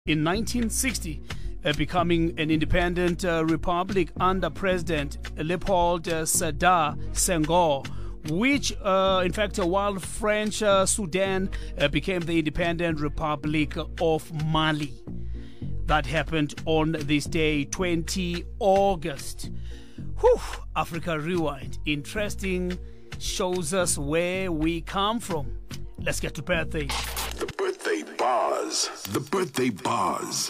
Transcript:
in 1960, becoming an independent republic under President Leopold Sedar Senghor, which, in fact, while French Sudan became the independent Republic of Mali. That happened on this day, 20 August. Whew, Africa Rewind. Interesting. Shows us where we come from. Let's get to birthdays. The birthday bars. The birthday bars.